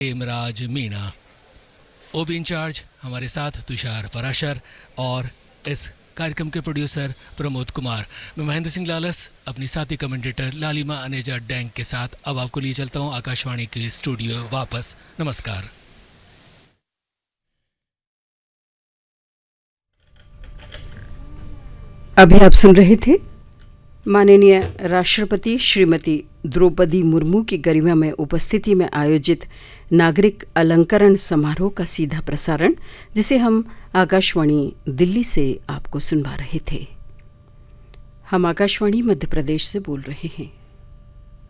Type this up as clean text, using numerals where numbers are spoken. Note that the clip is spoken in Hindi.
हेमराज मीणा। ओबी इंचार्ज हमारे साथ तुषार पराशर और इस कार्यक्रम के प्रोड्यूसर प्रमोद कुमार। मैं महेंद्र सिंह लालस अपनी साथी कमेंटेटर लालिमा अनेजा डैंग के साथ अब आपको लिए चलता हूं आकाशवाणी के स्टूडियो वापस। नमस्कार। अभी आप सुन रहे थे माननीय राष्ट्रपति श्रीमती द्रौपदी मुर्मू की गरिमा में उपस्थिति में आयोजित नागरिक अलंकरण समारोह का सीधा प्रसारण, जिसे हम आकाशवाणी दिल्ली से आपको सुनवा रहे थे। हम आकाशवाणी मध्य प्रदेश से बोल रहे हैं।